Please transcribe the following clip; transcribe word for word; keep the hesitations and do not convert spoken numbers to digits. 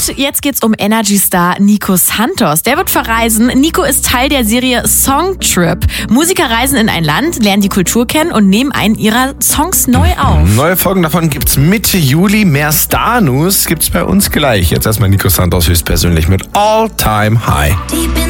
jetzt geht's um Energy-Star Nico Santos. Der wird verreisen. Nico ist Teil der Serie Song Trip. Musiker reisen in ein Land, lernen die Kultur kennen und nehmen einen ihrer Songs neu auf. Neue Folgen davon gibt's Mitte Juli. Mehr Star-News gibt's bei uns gleich. Jetzt erstmal Nico Santos höchstpersönlich mit All Time High.